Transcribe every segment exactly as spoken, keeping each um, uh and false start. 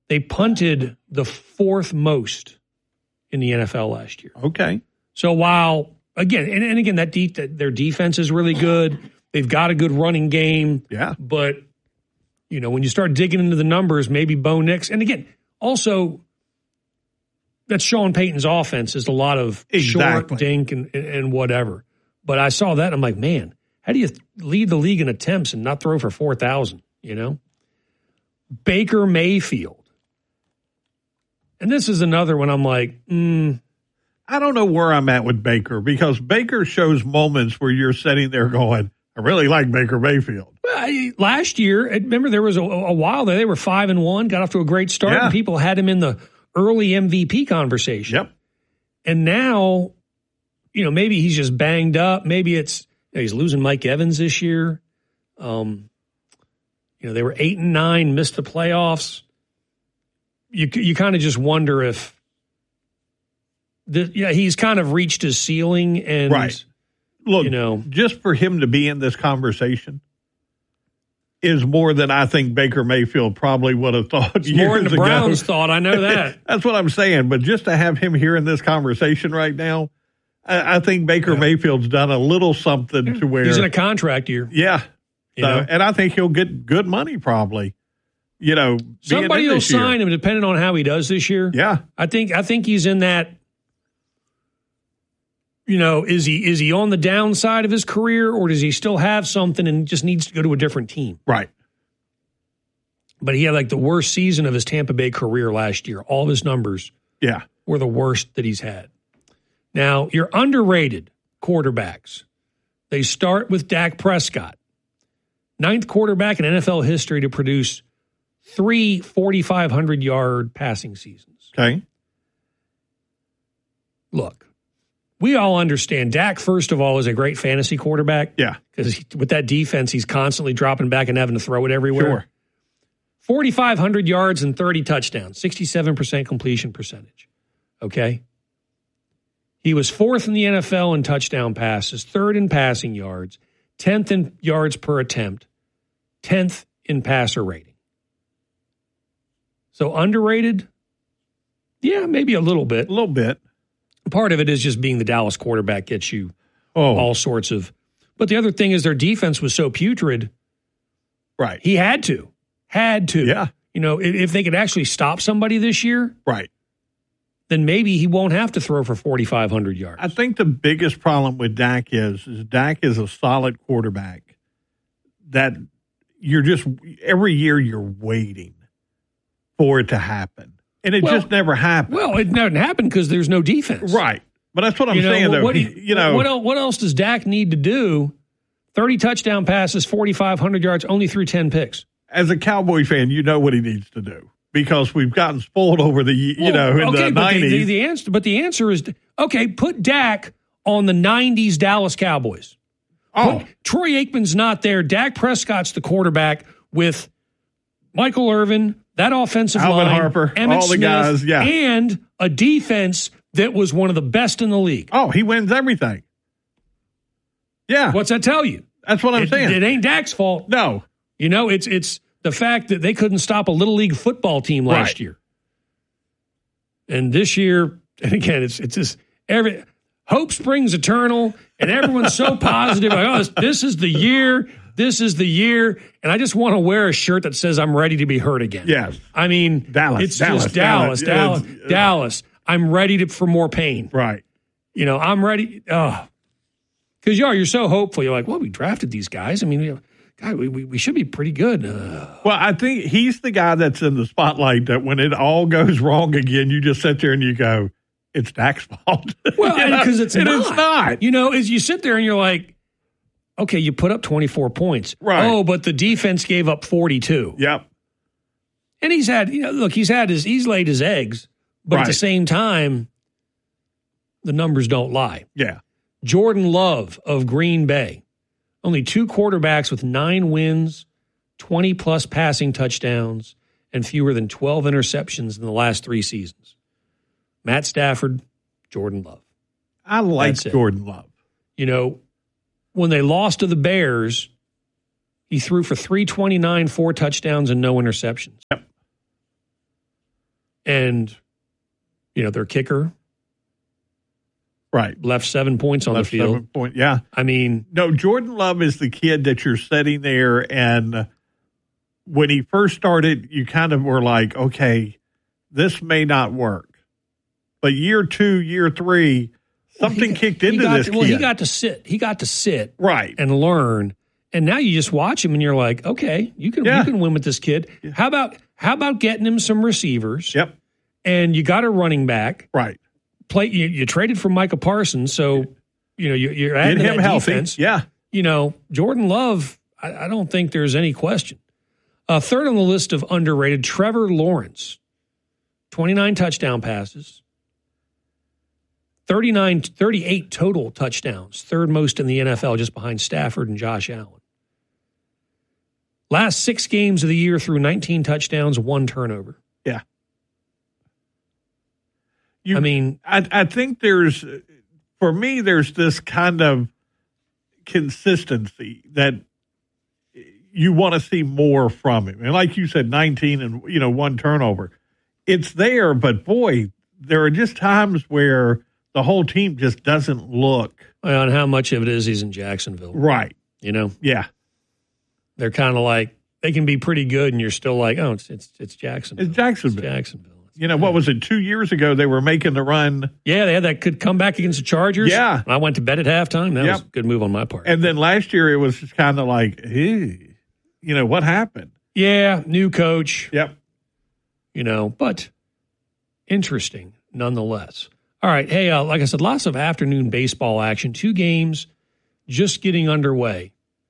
They punted the fourth most in the N F L last year. Okay. So while, again, and, and again, that de- their defense is really good. They've got a good running game. Yeah. But, you know, when you start digging into the numbers, maybe Bo Nix. And again, also, that's Sean Payton's offense is a lot of exactly. short, dink, and, and, and whatever. But I saw that, and I'm like, man, how do you lead the league in attempts and not throw for four thousand, you know? Baker Mayfield. And this is another one I'm like, mm. I don't know where I'm at with Baker because Baker shows moments where you're sitting there going, I really like Baker Mayfield. Well, last year, remember there was a, a while there, they were five and one, got off to a great start, yeah. and people had him in the early M V P conversation. Yep. And now, you know, maybe he's just banged up. Maybe it's, you know, he's losing Mike Evans this year. Um, you know, they were eight and nine, missed the playoffs. You you kind of just wonder if, the, yeah, he's kind of reached his ceiling, and right. Look, you know, just for him to be in this conversation is more than I think Baker Mayfield probably would have thought. It's more than the ago. Browns thought. I know that. That's what I'm saying. But just to have him here in this conversation right now, I, I think Baker yeah. Mayfield's done a little something yeah. to where he's in a contract year. Yeah. You so, know? And I think he'll get good money probably. You know, somebody will sign him depending on how he does this year. Yeah. I think I think he's in that. You know, is he is he on the downside of his career, or does he still have something and just needs to go to a different team? Right. But he had like the worst season of his Tampa Bay career last year. All of his numbers yeah. were the worst that he's had. Now, your underrated quarterbacks, they start with Dak Prescott. Ninth quarterback in N F L history to produce three forty-five hundred-yard passing seasons. Okay. Look, we all understand Dak, first of all, is a great fantasy quarterback. Yeah. Because with that defense, he's constantly dropping back and having to throw it everywhere. Sure. forty-five hundred yards and thirty touchdowns, sixty-seven percent completion percentage. Okay? He was fourth in the N F L in touchdown passes, third in passing yards, tenth in yards per attempt, tenth in passer rating. So underrated? Yeah, maybe a little bit. A little bit. Part of it is just being the Dallas quarterback gets you oh. all sorts of. But the other thing is their defense was so putrid. Right. He had to. Had to. Yeah. You know, if, if they could actually stop somebody this year. Right. Then maybe he won't have to throw for forty-five hundred yards. I think the biggest problem with Dak is, is Dak is a solid quarterback that you're just, every year you're waiting for it to happen. And it well, just never happened. Well, it never happened because there's no defense. Right. But that's what I'm you know, saying, though. What, you, you know, what else, what else does Dak need to do? thirty touchdown passes, forty-five hundred yards, only threw ten picks. As a Cowboy fan, you know what he needs to do because we've gotten spoiled over the, you well, know, in okay, the but nineties. The, the, the answer, but the answer is, okay, put Dak on the nineties Dallas Cowboys. Oh. Put, Troy Aikman's not there. Dak Prescott's the quarterback with Michael Irvin, that offensive Alvin line, Harper, Emmitt all the Smith, guys, yeah. and a defense that was one of the best in the league. Oh, he wins everything. Yeah. What's that tell you? That's what I'm it, saying. It ain't Dak's fault. No. You know, it's it's the fact that they couldn't stop a little league football team last right. year. And this year, and again, it's it's just every hope springs eternal, and everyone's so positive. Like, oh, this, this is the year. This is the year. And I just want to wear a shirt that says I'm ready to be hurt again. Yes. I mean, Dallas, it's Dallas, just Dallas, Dallas, Dallas. Dallas. Dallas. I'm ready to, for more pain. Right. You know, I'm ready. Oh, because you are, you're so hopeful. You're like, well, we drafted these guys. I mean, we, God, we, we, we should be pretty good. Uh, well, I think he's the guy that's in the spotlight that when it all goes wrong again, you just sit there and you go, it's Dak's fault. Well, because it's, and it's not. You know, as you sit there and you're like, okay, you put up twenty-four points. Right. Oh, but the defense gave up forty-two. Yep. And he's had, you know, look, he's had his, he's laid his eggs, but right. at the same time, the numbers don't lie. Yeah. Jordan Love of Green Bay, only two quarterbacks with nine wins, twenty plus passing touchdowns, and fewer than twelve interceptions in the last three seasons. Matt Stafford, Jordan Love. I like Jordan Love. You know, when they lost to the Bears, he threw for three twenty-nine, four touchdowns, and no interceptions. Yep. And, you know, their kicker right left seven points on left the field. Seven point, yeah. I mean, no, Jordan Love is the kid that you're sitting there, and when he first started, you kind of were like, okay, this may not work. But year two, year three, something well, he, kicked he into got this to, kid. Well, he got to sit. He got to sit right and learn. And now you just watch him and you're like, okay, you can yeah. you can win with this kid. Yeah. How about how about getting him some receivers? Yep. And you got a running back. Right. Play you, you traded for Micah Parsons, so you know you, you're adding Get him that healthy. defense. Yeah. You know, Jordan Love, I, I don't think there's any question. Uh, third on the list of underrated, Trevor Lawrence, twenty-nine touchdown passes. thirty-nine, thirty-eight total touchdowns, third most in the N F L, just behind Stafford and Josh Allen. Last six games of the year threw nineteen touchdowns, one turnover. Yeah. You, I mean, I, I think there's, for me, there's this kind of consistency that you want to see more from him. And like you said, nineteen and, you know, one turnover. It's there, but boy, there are just times where the whole team just doesn't look. On how much of it is he's in Jacksonville. Right. You know? Yeah. They're kind of like, they can be pretty good, and you're still like, oh, it's it's, it's Jacksonville. It's Jacksonville. It's Jacksonville. It's You know, what was it, two years ago they were making the run. Yeah, they had that good comeback against the Chargers. Yeah. I went to bed at halftime. That Yep. was a good move on my part. And then last year it was just kind of like, hey, you know, what happened? Yeah, new coach. Yep. You know, but interesting nonetheless. All right. Hey, uh, like I said, lots of afternoon baseball action. Two games just getting underway.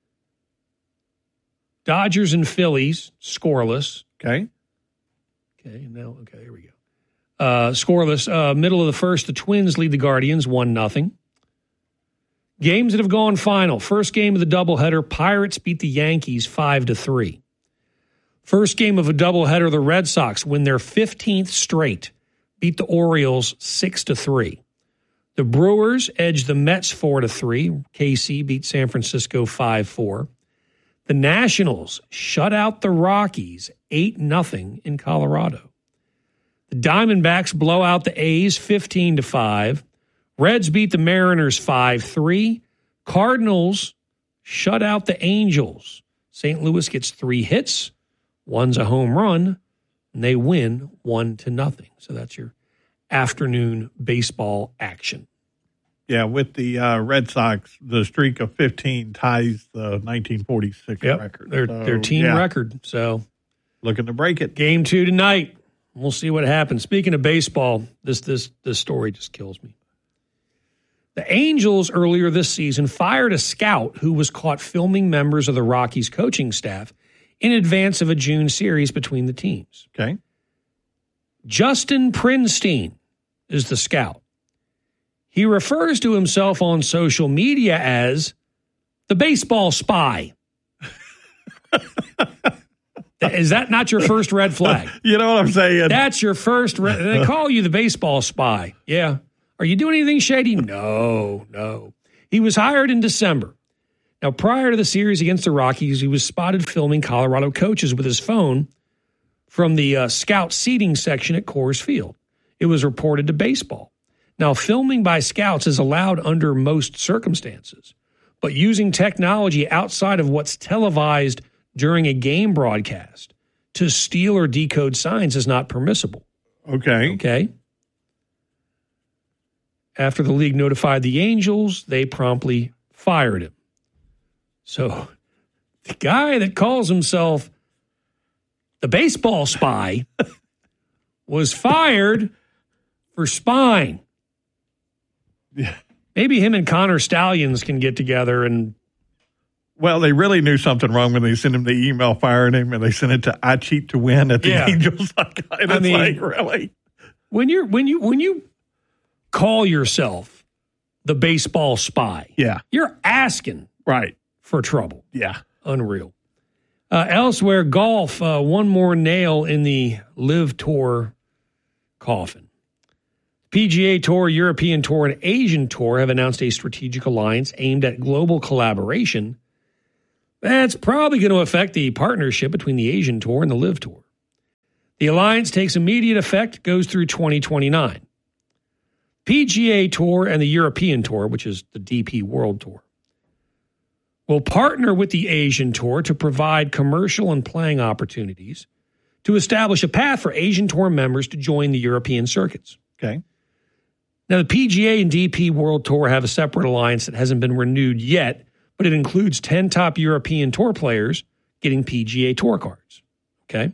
Dodgers and Phillies, scoreless. Okay. Okay, now, okay, here we go. Uh, scoreless. Uh, middle of the first, the Twins lead the Guardians one nothing. Games that have gone final. First game of the doubleheader, Pirates beat the Yankees five to three. First game of a doubleheader, the Red Sox win their fifteenth straight, beat the Orioles six to three. The Brewers edged the Mets four to three. K C beat San Francisco five four. The Nationals shut out the Rockies eight nothing in Colorado. The Diamondbacks blow out the A's fifteen to five. Reds beat the Mariners five three. Cardinals shut out the Angels. Saint Louis gets three hits. One's a home run, and they win one to nothing. So that's your afternoon baseball action. Yeah, with the uh, Red Sox, the streak of fifteen ties the nineteen forty-six Yep, record. Their, So, their team yeah, record. So looking to break it. game two tonight. We'll see what happens. Speaking of baseball, this this this story just kills me. The Angels earlier this season fired a scout who was caught filming members of the Rockies coaching staff in advance of a June series between the teams. Okay. Justin Prinstein is the scout. He refers to himself on social media as the baseball spy. Is that not your first red flag? You know what I'm saying? That's your first red. They call you the baseball spy. Yeah. Are you doing anything shady? No, no. He was hired in December. Now, prior to the series against the Rockies, he was spotted filming Colorado coaches with his phone from the uh, scout seating section at Coors Field. It was reported to baseball. Now, filming by scouts is allowed under most circumstances, but using technology outside of what's televised during a game broadcast to steal or decode signs is not permissible. Okay. Okay. After the league notified the Angels, they promptly fired him. So the guy that calls himself the baseball spy was fired for spying. Yeah. Maybe him and Connor Stallions can get together and. Well, they really knew something wrong when they sent him the email firing him, and they sent it to I cheat to win at the Yeah. Angels. And it's I mean, like, really? When you're when you when you call yourself the baseball spy, Yeah. you're asking Right. for trouble. Yeah. Unreal. Uh, elsewhere, golf, uh, one more nail in the Live Tour coffin. P G A Tour, European Tour, and Asian Tour have announced a strategic alliance aimed at global collaboration. That's probably going to affect the partnership between the Asian Tour and the Live Tour. The alliance takes immediate effect, goes through twenty twenty-nine. P G A Tour and the European Tour, which is the D P World Tour, will partner with the Asian Tour to provide commercial and playing opportunities to establish a path for Asian Tour members to join the European circuits. Okay. Now, the P G A and D P World Tour have a separate alliance that hasn't been renewed yet, but it includes ten top European Tour players getting P G A Tour cards. Okay.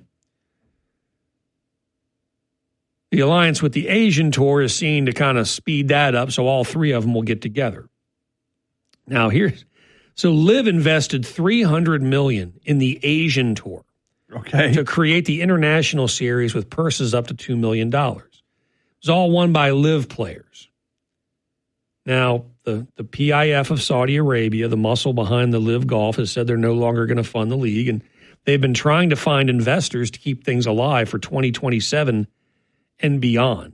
The alliance with the Asian Tour is seen to kind of speed that up, so all three of them will get together. Now, here's so LIV invested three hundred million dollars in the Asian Tour, okay, to create the international series with purses up to two million dollars. It was all won by LIV players. Now, the, the P I F of Saudi Arabia, the muscle behind the LIV Golf, has said they're no longer going to fund the league, and they've been trying to find investors to keep things alive for twenty twenty-seven and beyond.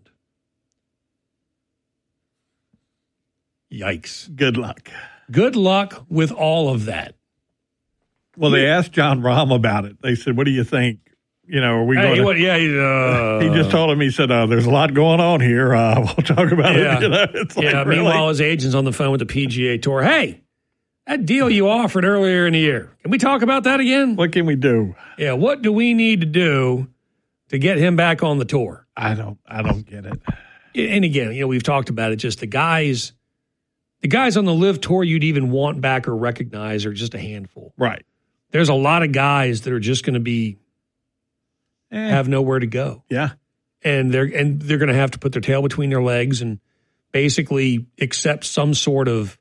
Yikes. Good luck. Good luck with all of that. Well, they asked John Rahm about it. They said, what do you think? You know, are we hey, going what, to... yeah, uh, he just told him, he said, uh, there's a lot going on here. Uh, we'll talk about yeah. it. You know, it's like, yeah, really? Meanwhile, his agent's on the phone with the P G A Tour. Hey, that deal you offered earlier in the year, can we talk about that again? What can we do? Yeah, what do we need to do to get him back on the tour? I don't I don't get it. And again, you know, we've talked about it, just the guys, the guys on the LIV Tour you'd even want back or recognize are just a handful. Right. There's a lot of guys that are just going to be eh. have nowhere to go. Yeah. And they're and they're going to have to put their tail between their legs and basically accept some sort of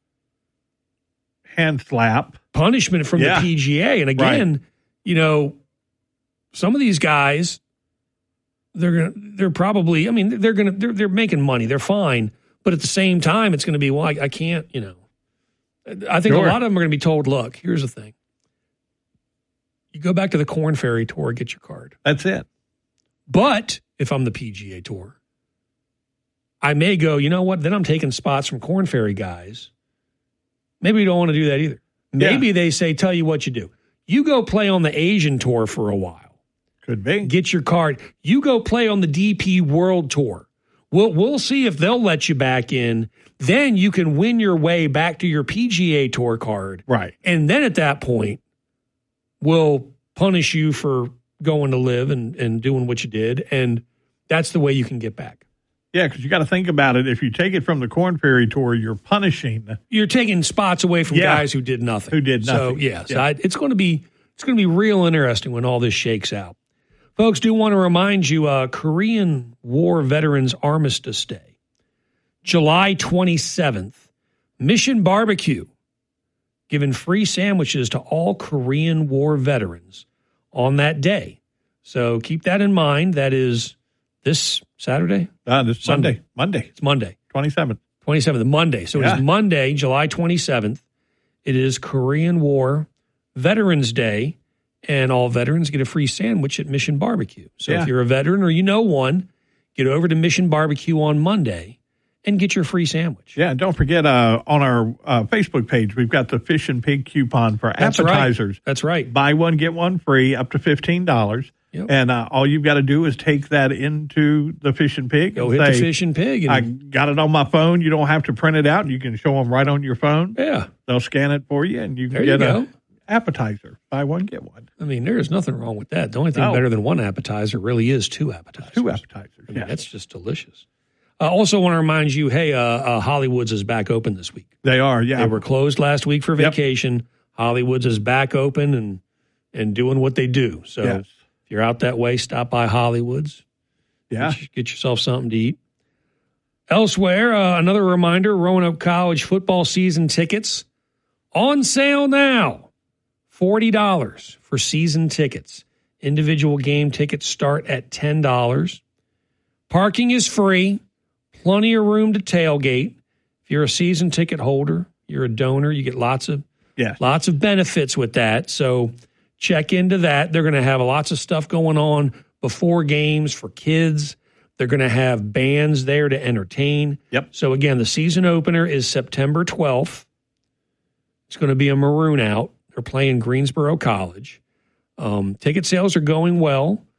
hand slap punishment from yeah. the P G A. And again, right. you know, some of these guys, they're gonna they're probably I mean they're gonna they're they're making money, they're fine, but at the same time it's going to be well I, I can't, you know. I think sure. a lot of them are going to be told, look, here's the thing. You go back to the Corn Ferry Tour, get your card. That's it. But if I'm the P G A Tour, I may go, you know what, then I'm taking spots from Corn Ferry guys. Maybe you don't want to do that either. Maybe yeah. they say, tell you what you do. You go play on the Asian Tour for a while. Could be. Get your card. You go play on the D P World Tour. We'll, we'll see if they'll let you back in. Then you can win your way back to your P G A Tour card. Right. And then at that point, we'll punish you for going to LIV and, and doing what you did. And that's the way you can get back. Yeah, because you got to think about it. If you take it from the Corn Ferry Tour, you're punishing. You're taking spots away from yeah. guys who did nothing. Who did nothing. So, yeah, so yeah. I, it's going to be it's going to be real interesting when all this shakes out. Folks, do want to remind you, uh, Korean War Veterans Armistice Day, July twenty-seventh, Mission Barbecue, giving free sandwiches to all Korean War veterans on that day. So keep that in mind. That is this Saturday? Uh, this Sunday. Monday. Monday. It's Monday. twenty-seventh. twenty-seventh, Monday. So yeah. it is Monday, July twenty-seventh. It is Korean War Veterans Day. And all veterans get a free sandwich at Mission Barbecue. So yeah. if you're a veteran or you know one, get over to Mission Barbecue on Monday and get your free sandwich. Yeah, and don't forget uh, on our uh, Facebook page, we've got the Fish and Pig coupon for That's appetizers. Right. That's right. Buy one, get one free, up to fifteen dollars. Yep. And uh, all you've got to do is take that into the Fish and Pig. Go and hit say, the Fish and Pig. And I got it on my phone. You don't have to print it out. You can show them right on your phone. Yeah. They'll scan it for you, and you can there get you a appetizer. Buy one, get one. I mean, there is nothing wrong with that. The only thing no. better than one appetizer really is two appetizers. Two appetizers. I mean, yes. That's just delicious. I uh, also want to remind you, hey, uh, uh, Hollywood's is back open this week. They are, yeah. They were closed last week for Yep. vacation. Hollywood's is back open and and doing what they do. So yes. if you're out that way, stop by Hollywood's. Yeah. Get, get yourself something to eat. Elsewhere, uh, another reminder, Roanoke College football season tickets on sale now. forty dollars for season tickets. Individual game tickets start at ten dollars. Parking is free. Plenty of room to tailgate. If you're a season ticket holder, you're a donor, you get lots of yes. lots of benefits with that. So check into that. They're going to have lots of stuff going on before games for kids. They're going to have bands there to entertain. Yep. So again, the season opener is September twelfth. It's going to be a maroon out. They're playing Greensboro College. Um, ticket sales are going well.